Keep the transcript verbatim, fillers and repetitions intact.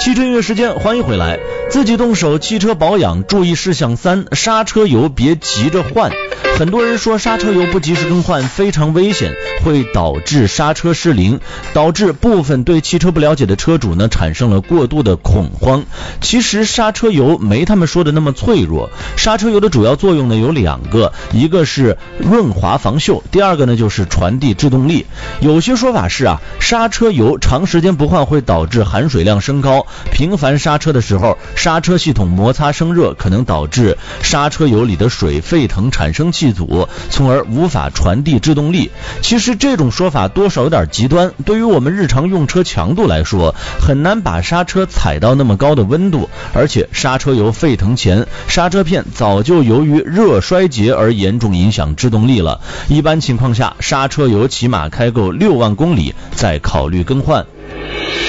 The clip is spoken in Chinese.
汽车音乐时间，欢迎回来。自己动手汽车保养注意事项三：刹车油别急着换。很多人说刹车油不及时更换非常危险，会导致刹车失灵，导致部分对汽车不了解的车主呢产生了过度的恐慌。其实刹车油没他们说的那么脆弱，刹车油的主要作用呢有两个，一个是润滑防锈，第二个呢就是传递制动力。有些说法是啊，刹车油长时间不换会导致含水量升高，频繁刹车的时候，刹车系统摩擦生热，可能导致刹车油里的水沸腾产生气阻，从而无法传递制动力。其实这种说法多少有点极端，对于我们日常用车强度来说，很难把刹车踩到那么高的温度，而且刹车油沸腾前，刹车片早就由于热衰竭而严重影响制动力了。一般情况下，刹车油起码开够六万公里再考虑更换。